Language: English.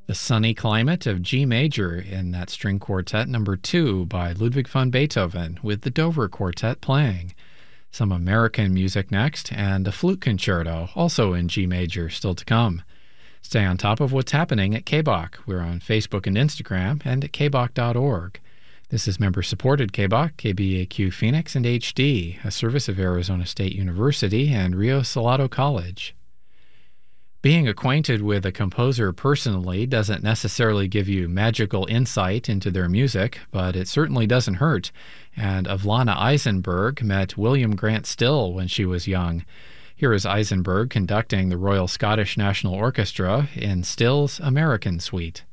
The Sunny Climate of G Major in that string quartet number 2 by Ludwig van Beethoven, with the Dover Quartet playing. Some American music next, and a flute concerto, also in G Major, still to come. Stay on top of what's happening at KBOC. We're on Facebook and Instagram, and at kbok.org. This is member-supported KBOC, KBAQ Phoenix and HD, a service of Arizona State University and Rio Salado College. Being acquainted with a composer personally doesn't necessarily give you magical insight into their music, but it certainly doesn't hurt. And Ivlana Eisenberg met William Grant Still when she was young. Here is Eisenberg conducting the Royal Scottish National Orchestra in Still's American Suite.